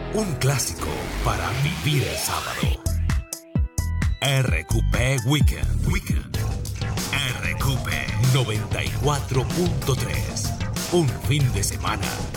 Un clásico para vivir el sábado. RQP Weekend. RQP 94.3. Un fin de semana